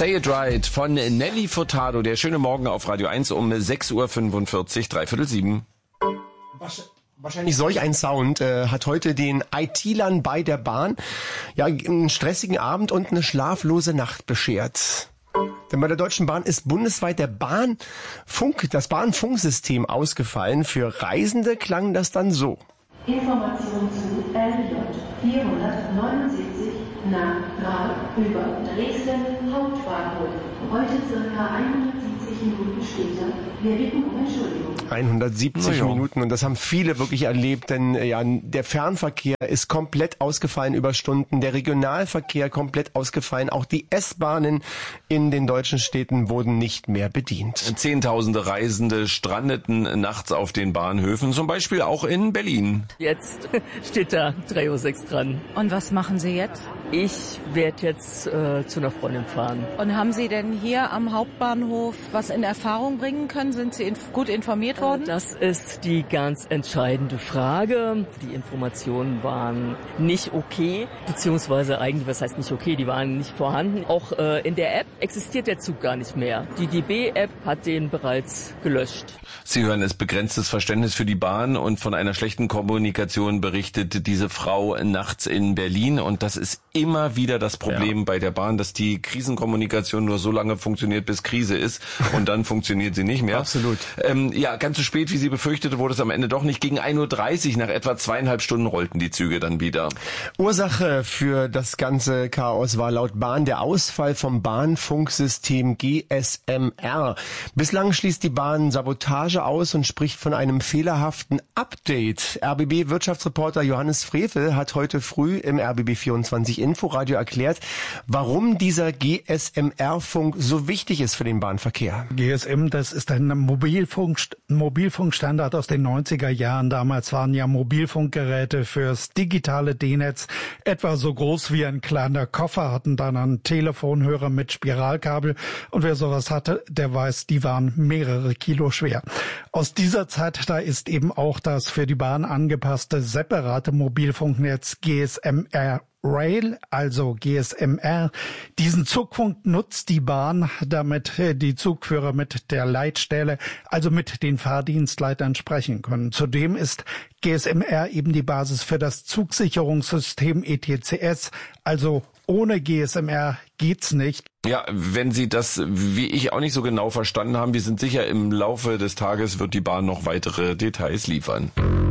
Say It Right von Nelly Furtado. Der schöne Morgen auf Radio 1 um 6.45 Uhr, 6:45. Wahrscheinlich solch ein Sound hat heute den IT-Lern bei der Bahn ja einen stressigen Abend und eine schlaflose Nacht beschert. Denn bei der Deutschen Bahn ist bundesweit das Bahnfunksystem ausgefallen. Für Reisende klang das dann so. Information zu LJ 479 nach Prag über Dresden Hauptbahnhof. Heute circa 170 Minuten später. Wir bitten um Entschuldigung. 170 Minuten und das haben viele wirklich erlebt, denn ja, der Fernverkehr ist komplett ausgefallen über Stunden, der Regionalverkehr komplett ausgefallen, auch die S-Bahnen in den deutschen Städten wurden nicht mehr bedient. Zehntausende Reisende strandeten nachts auf den Bahnhöfen, zum Beispiel auch in Berlin. Jetzt steht da 3:06 Uhr dran. Und was machen Sie jetzt? Ich werde jetzt zu einer Freundin fahren. Und haben Sie denn hier am Hauptbahnhof was in Erfahrung bringen können? Sind Sie gut informiert worden? Das ist die ganz entscheidende Frage. Die Informationen waren nicht okay, beziehungsweise eigentlich, was heißt nicht okay, die waren nicht vorhanden. Auch in der App existiert der Zug gar nicht mehr. Die DB-App hat den bereits gelöscht. Sie hören es, begrenztes Verständnis für die Bahn und von einer schlechten Kommunikation berichtet diese Frau nachts in Berlin und das ist immer wieder das Problem bei der Bahn, dass die Krisenkommunikation nur so lange funktioniert, bis Krise ist und dann funktioniert sie nicht mehr. Absolut. Ja, ganz so spät, wie sie befürchtete, wurde es am Ende doch nicht. Gegen 1:30 Uhr, nach etwa 2,5 Stunden rollten die Züge dann wieder. Ursache für das ganze Chaos war laut Bahn der Ausfall vom Bahnfunksystem GSMR. Bislang schließt die Bahn Sabotage aus und spricht von einem fehlerhaften Update. RBB-Wirtschaftsreporter Johannes Frevel hat heute früh im RBB 24 Inforadio erklärt, warum dieser GSMR-Funk so wichtig ist für den Bahnverkehr. GSM, das ist ein Mobilfunkstandard aus den 90er Jahren. Damals waren ja Mobilfunkgeräte fürs digitale D-Netz etwa so groß wie ein kleiner Koffer, hatten dann einen Telefonhörer mit Spiralkabel. Und wer sowas hatte, der weiß, die waren mehrere Kilo schwer. Aus dieser Zeit, da ist eben auch das für die Bahn angepasste separate Mobilfunknetz GSMR Rail, also GSMR. Diesen Zugfunk nutzt die Bahn, damit die Zugführer mit der Leitstelle, also mit den Fahrdienstleitern sprechen können. Zudem ist GSMR eben die Basis für das Zugsicherungssystem ETCS, also ohne GSMR geht's nicht. Ja, wenn Sie das, wie ich, auch nicht so genau verstanden haben, wir sind sicher, im Laufe des Tages wird die Bahn noch weitere Details liefern.